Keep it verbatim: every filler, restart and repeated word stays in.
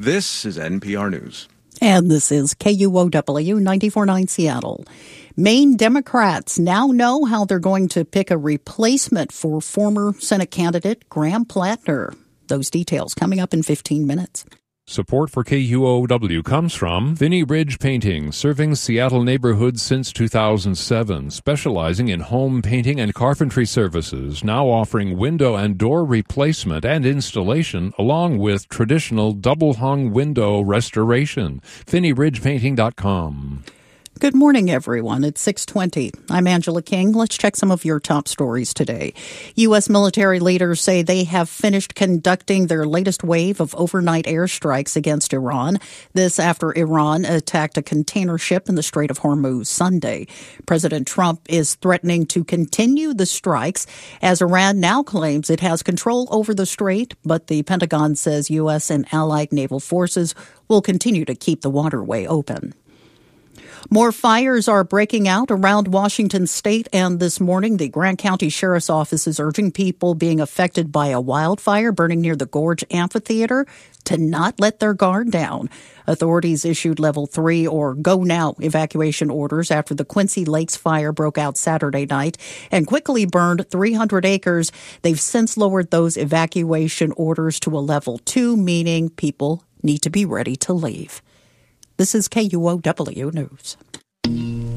This is N P R News. And this is K U O W ninety-four point nine Seattle. Maine Democrats now know how they're going to pick a replacement for former Senate candidate Graham Plattner. Those details coming up in fifteen minutes. Support for K U O W comes from Vinnie Ridge Painting, serving Seattle neighborhoods since two thousand seven, specializing in home painting and carpentry services, now offering window and door replacement and installation, along with traditional double-hung window restoration. Vinnie Ridge Painting dot com. Good morning, everyone. It's six twenty. I'm Angela King. Let's check some of your top stories today. U S military leaders say they have finished conducting their latest wave of overnight airstrikes against Iran. This after Iran attacked a container ship in the Strait of Hormuz Sunday. President Trump is threatening to continue the strikes as Iran now claims it has control over the strait, but the Pentagon says U S and allied naval forces will continue to keep the waterway open. More fires are breaking out around Washington state, and this morning the Grant County Sheriff's Office is urging people being affected by a wildfire burning near the Gorge Amphitheater to not let their guard down. Authorities issued level three or go now evacuation orders after the Quincy Lakes fire broke out Saturday night and quickly burned three hundred acres. They've since lowered those evacuation orders to a level two, meaning people need to be ready to leave. This is K U O W News.